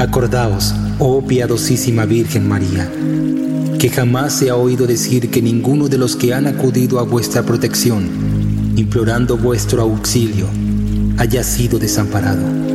Acordaos, oh piadosísima Virgen María, que jamás se ha oído decir que ninguno de los que han acudido a vuestra protección, implorando vuestro auxilio, haya sido desamparado.